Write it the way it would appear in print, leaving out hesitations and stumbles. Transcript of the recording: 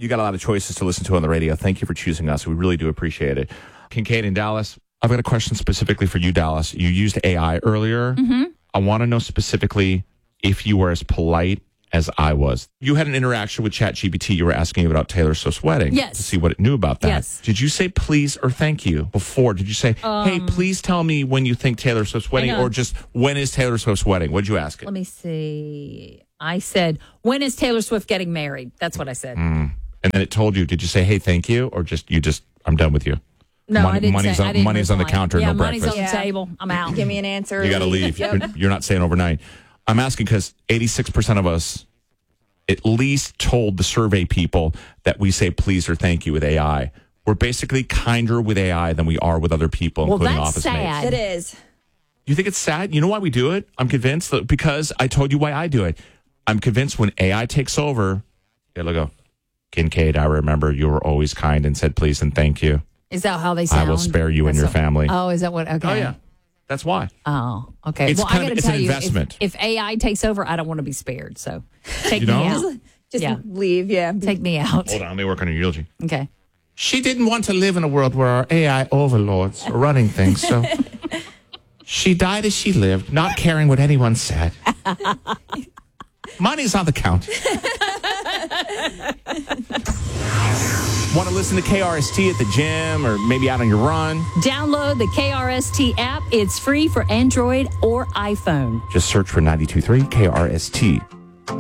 You got a lot of choices to listen to on the radio. Thank you for choosing us. We really do appreciate it. Kincaid in Dallas, I've got a question specifically for you, Dallas. You used AI earlier. Mm-hmm. I want to know specifically if you were as polite as I was. You had an interaction with ChatGPT. You were asking about Taylor Swift's wedding to see what it knew about that. Yes. Did you say please or thank you before? Did you say, hey, please tell me when you think Taylor Swift's wedding, or just when is Taylor Swift's wedding? What'd you ask it? Let me see. I said, when is Taylor Swift getting married? That's what I said. And then it told you, did you say, hey, thank you, or just, I'm done with you? No, I didn't money's say. I didn't money's on the reply. counter, no money's breakfast. on the table. I'm out. Give me an answer. You got to leave. You're not staying overnight. I'm asking because 86% of us at least told the survey people that we say please or thank you with AI. We're basically kinder with AI than we are with other people, including that's office sad. mates. It is. You think it's sad? You know why we do it? I'm convinced that because I told you why I do it. I'm convinced when AI takes over, it'll go, Kincaid, I remember you were always kind and said please and thank you. Is that how they sound? I will spare you and your family. Oh, is that what? Okay. Oh, yeah. That's why. Oh, okay. It's well, kind I of- got to it's tell an you, investment. if AI takes over, I don't want to be spared. So take You me don't? out. Just Yeah. leave, yeah. Take me out. Hold on, let me work on your eulogy. Okay. She didn't want to live in a world where our AI overlords are running things, so she died as she lived, not caring what anyone said. Money's on the count. Want to listen to KRST at the gym or maybe out on your run? Download the KRST app. It's free for Android or iPhone. Just search for 92.3 KRST.